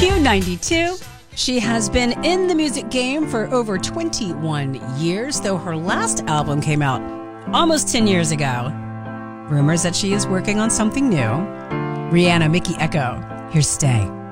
Q92. She has been in the music game for over 21 years, though her last album came out almost 10 years ago. Rumors that she is working on something new. Rihanna, Mickey Echo. Here's Stay.